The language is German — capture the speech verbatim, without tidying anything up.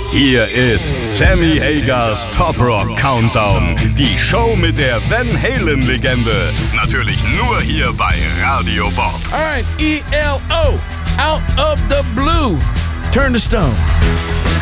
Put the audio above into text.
Hier ist Sammy Hagers Top Rock Countdown. Die Show mit der Van Halen-Legende. Natürlich nur hier bei Radio Bob. Alright, E L O, Out of the Blue. Turn the Stone.